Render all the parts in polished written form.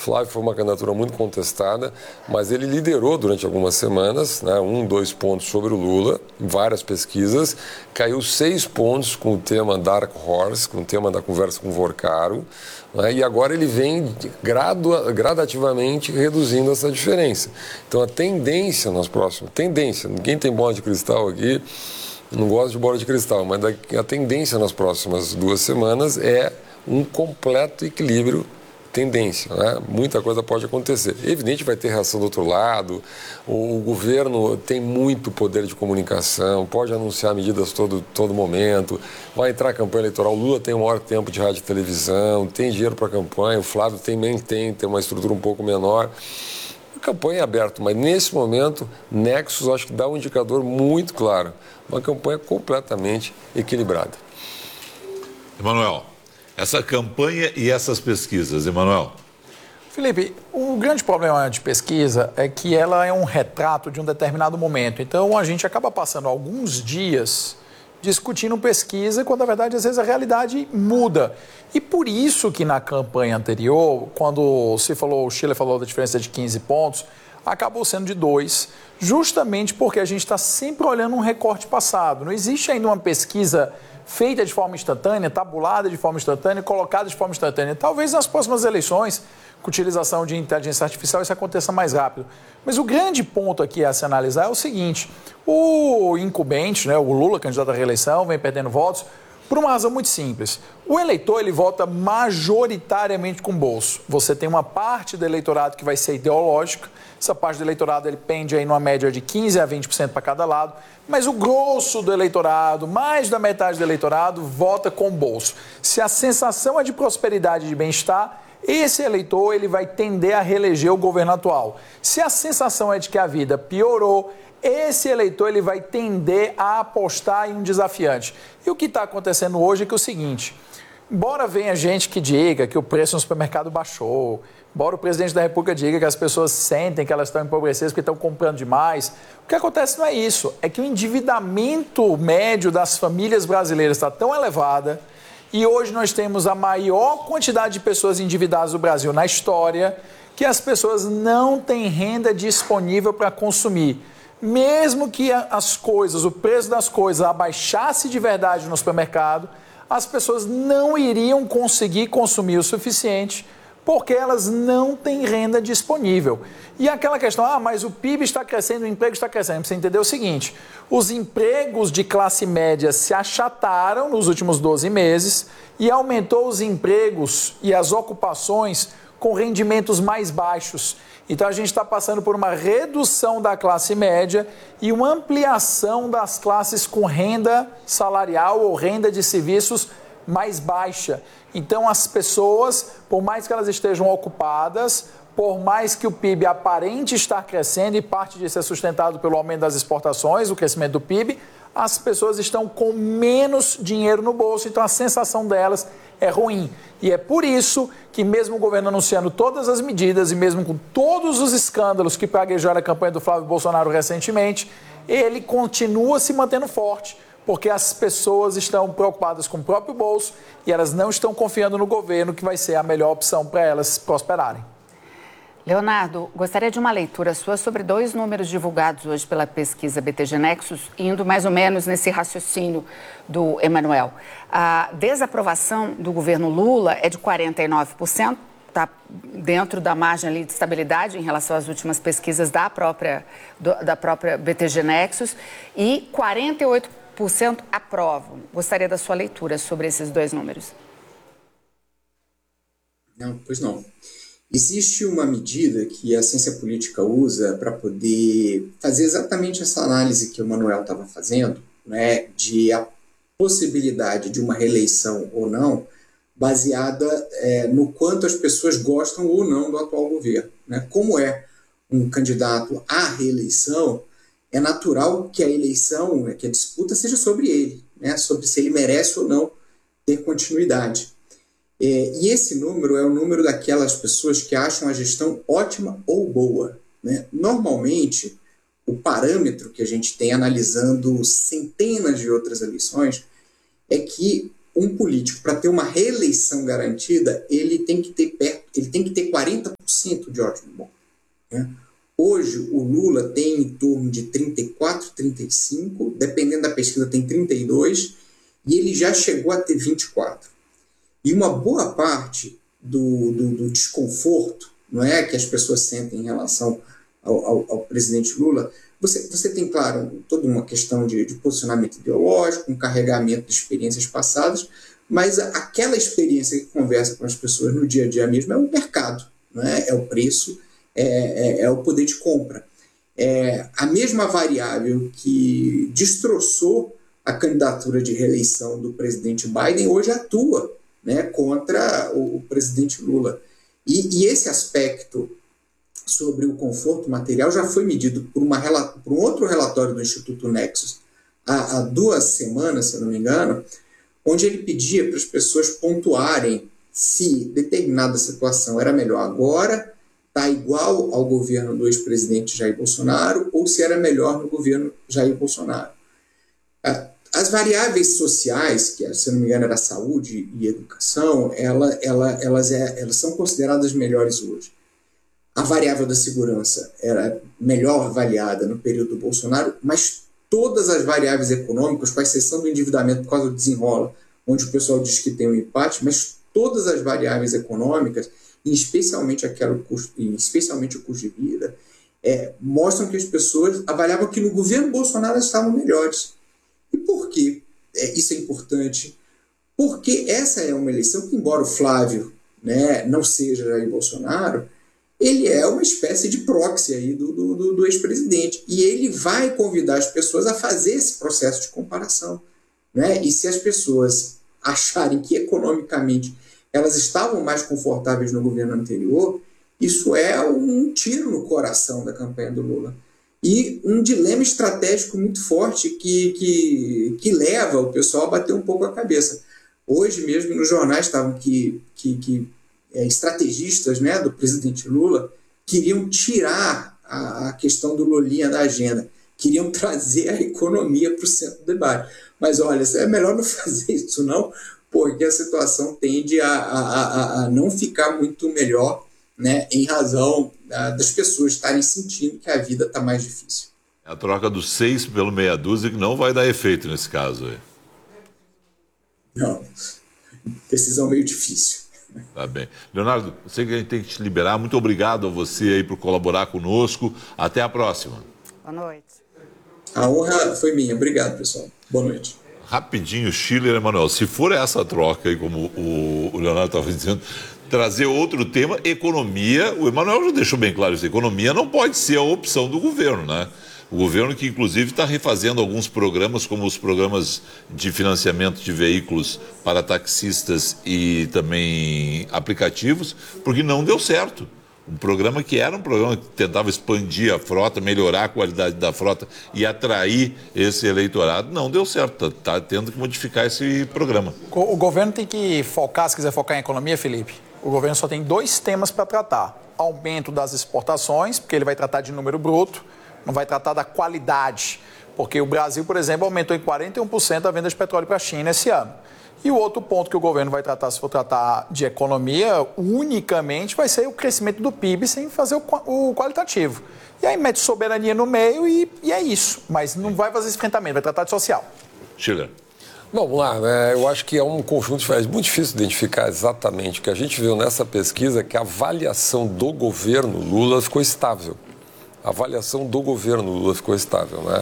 Flávio foi uma candidatura muito contestada, mas ele liderou durante algumas semanas, né, 2 pontos sobre o Lula, em várias pesquisas, caiu 6 pontos com o tema Dark Horse, com o tema da conversa com o Vorcaro, né, e agora ele vem gradativamente reduzindo essa diferença. Então a tendência nas próximas, ninguém tem bola de cristal aqui, não gosto de bola de cristal, mas a tendência nas próximas 2 semanas é um completo equilíbrio tendência, né? Muita coisa pode acontecer. Evidente vai ter reação do outro lado, o governo tem muito poder de comunicação, pode anunciar medidas todo momento, vai entrar a campanha eleitoral, o Lula tem o maior tempo de rádio e televisão, tem dinheiro para a campanha, o Flávio também tem uma estrutura um pouco menor. A campanha é aberta, mas nesse momento, Nexus acho que dá um indicador muito claro, uma campanha completamente equilibrada. Emanuel, essa campanha e essas pesquisas, Emanuel? Felipe, o grande problema de pesquisa é que ela é um retrato de um determinado momento. Então, a gente acaba passando alguns dias discutindo pesquisa, quando, na verdade, às vezes a realidade muda. E por isso que na campanha anterior, quando o Schiller falou da diferença de 15 pontos, acabou sendo de 2, justamente porque a gente está sempre olhando um recorte passado. Não existe ainda uma pesquisa feita de forma instantânea, tabulada de forma instantânea, colocada de forma instantânea. Talvez nas próximas eleições, com utilização de inteligência artificial, isso aconteça mais rápido. Mas o grande ponto aqui a se analisar é o seguinte: o incumbente, né, o Lula, candidato à reeleição, vem perdendo votos por uma razão muito simples. O eleitor, ele vota majoritariamente com o bolso. Você tem uma parte do eleitorado que vai ser ideológica, essa parte do eleitorado ele pende aí numa média de 15% a 20% para cada lado, mas o grosso do eleitorado, mais da metade do eleitorado, vota com o bolso. Se a sensação é de prosperidade e de bem-estar, esse eleitor ele vai tender a reeleger o governo atual. Se a sensação é de que a vida piorou, esse eleitor ele vai tender a apostar em um desafiante. E o que está acontecendo hoje é que é o seguinte: embora venha gente que diga que o preço no supermercado baixou, embora o presidente da República diga que as pessoas sentem que elas estão empobrecidas porque estão comprando demais, o que acontece não é isso, é que o endividamento médio das famílias brasileiras está tão elevada e hoje nós temos a maior quantidade de pessoas endividadas do Brasil na história, que as pessoas não têm renda disponível para consumir. Mesmo que as coisas, o preço das coisas abaixasse de verdade no supermercado, as pessoas não iriam conseguir consumir o suficiente porque elas não têm renda disponível. E aquela questão, mas o PIB está crescendo, o emprego está crescendo. Você entendeu o seguinte: os empregos de classe média se achataram nos últimos 12 meses e aumentou os empregos e as ocupações com rendimentos mais baixos. Então a gente está passando por uma redução da classe média e uma ampliação das classes com renda salarial ou renda de serviços mais baixa. Então as pessoas, por mais que elas estejam ocupadas, por mais que o PIB aparente estar crescendo e parte disso é sustentado pelo aumento das exportações, o crescimento do PIB, as pessoas estão com menos dinheiro no bolso, então a sensação delas é ruim. E é por isso que mesmo o governo anunciando todas as medidas e mesmo com todos os escândalos que praguejaram a campanha do Flávio Bolsonaro recentemente, ele continua se mantendo forte, porque as pessoas estão preocupadas com o próprio bolso e elas não estão confiando no governo, que vai ser a melhor opção para elas prosperarem. Leonardo, gostaria de uma leitura sua sobre 2 números divulgados hoje pela pesquisa BTG Nexus, indo mais ou menos nesse raciocínio do Emanuel. A desaprovação do governo Lula é de 49%, está dentro da margem ali de estabilidade em relação às últimas pesquisas da própria BTG Nexus, e 48% aprovam. Gostaria da sua leitura sobre esses 2 números. Não, pois não. Existe uma medida que a ciência política usa para poder fazer exatamente essa análise que o Manuel estava fazendo, né, de a possibilidade de uma reeleição ou não, baseada no quanto as pessoas gostam ou não do atual governo. Né? Como é um candidato à reeleição, é natural que a eleição, que a disputa seja sobre ele, né, sobre se ele merece ou não ter continuidade. E esse número é o número daquelas pessoas que acham a gestão ótima ou boa. Né? Normalmente, o parâmetro que a gente tem analisando centenas de outras eleições é que um político, para ter uma reeleição garantida, ele tem que ter 40% assim, o George Bush, né? Hoje, o Lula tem em torno de 34, 35, dependendo da pesquisa, tem 32, e ele já chegou a ter 24. E uma boa parte do desconforto, não é, que as pessoas sentem em relação ao presidente Lula, você tem, claro, toda uma questão de posicionamento ideológico, um carregamento de experiências passadas, mas aquela experiência que conversa com as pessoas no dia a dia mesmo é o mercado, não é? É o preço, é o poder de compra. A mesma variável que destroçou a candidatura de reeleição do presidente Biden hoje atua, né, contra o presidente Lula. E esse aspecto sobre o conforto material já foi medido por um outro relatório do Instituto Nexus há 2 semanas, se eu não me engano, onde ele pedia para as pessoas pontuarem se determinada situação era melhor agora, está igual ao governo do ex-presidente Jair Bolsonaro, ou se era melhor no governo Jair Bolsonaro. As variáveis sociais, que se não me engano era saúde e educação, elas são consideradas melhores hoje. A variável da segurança era melhor avaliada no período do Bolsonaro, mas todas as variáveis econômicas, com exceção do endividamento por causa do desenrola, onde o pessoal diz que tem um empate, mas todas as variáveis econômicas, e especialmente o custo de vida, mostram que as pessoas avaliavam que no governo Bolsonaro elas estavam melhores. E por que isso é importante? Porque essa é uma eleição que, embora o Flávio, né, não seja Jair Bolsonaro, ele é uma espécie de proxy aí do ex-presidente. E ele vai convidar as pessoas a fazer esse processo de comparação, né? E se as pessoas acharem que economicamente elas estavam mais confortáveis no governo anterior, isso é um tiro no coração da campanha do Lula. E um dilema estratégico muito forte que leva o pessoal a bater um pouco a cabeça. Hoje mesmo nos jornais estavam que estrategistas, né, do presidente Lula queriam tirar a questão do Lulinha da agenda, queriam trazer a economia para o centro do debate. Mas olha, é melhor não fazer isso não, porque a situação tende a não ficar muito melhor, né, em razão das pessoas estarem sentindo que a vida está mais difícil. É a troca do 6 pelo meia dúzia que não vai dar efeito nesse caso aí. Não, decisão meio difícil. Tá bem. Leonardo, eu sei que a gente tem que te liberar. Muito obrigado a você aí por colaborar conosco. Até a próxima. Boa noite. A honra foi minha. Obrigado, pessoal. Boa noite. Rapidinho, Schiller e Emanuel, se for essa troca aí, como o Leonardo estava dizendo, trazer outro tema, economia, o Emanuel já deixou bem claro isso, economia não pode ser a opção do governo, né? O governo que, inclusive, está refazendo alguns programas, como os programas de financiamento de veículos para taxistas e também aplicativos, porque não deu certo. Um programa que era um programa que tentava expandir a frota, melhorar a qualidade da frota e atrair esse eleitorado, não deu certo. Está tendo que modificar esse programa. O governo tem que focar, se quiser focar em economia, Felipe, o governo só tem 2 temas para tratar. Aumento das exportações, porque ele vai tratar de número bruto, não vai tratar da qualidade, porque o Brasil, por exemplo, aumentou em 41% a venda de petróleo para a China esse ano. E o outro ponto que o governo vai tratar, se for tratar de economia, unicamente vai ser o crescimento do PIB sem fazer o qualitativo. E aí mete soberania no meio e é isso. Mas não vai fazer enfrentamento, vai tratar de social. Schiller. Vamos lá, né? Eu acho que é um conjunto de fatores. É muito difícil identificar exatamente. O que a gente viu nessa pesquisa é que a avaliação do governo Lula ficou estável. A avaliação do governo Lula ficou estável, né?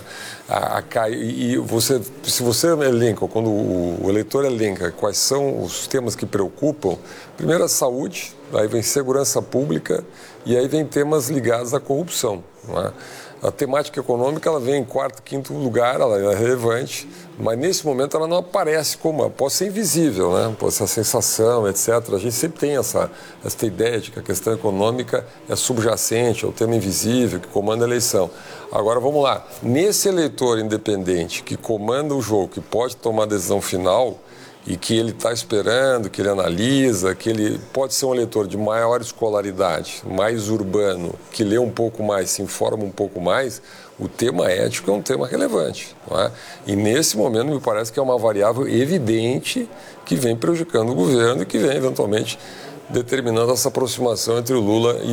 Se você elenca, quando o eleitor elenca quais são os temas que preocupam, primeiro a saúde, aí vem segurança pública e aí vem temas ligados à corrupção, não é? A temática econômica ela vem em 4º, 5º lugar, ela é relevante, mas nesse momento ela não aparece como, pode ser invisível, né? Pode ser a sensação, etc. A gente sempre tem essa ideia de que a questão econômica é subjacente, é o tema invisível que comanda a eleição. Agora vamos lá, nesse eleitor independente que comanda o jogo, que pode tomar a decisão final e que ele está esperando, que ele analisa, que ele pode ser um eleitor de maior escolaridade, mais urbano, que lê um pouco mais, se informa um pouco mais, o tema ético é um tema relevante, não é? E nesse momento me parece que é uma variável evidente que vem prejudicando o governo e que vem eventualmente determinando essa aproximação entre o Lula e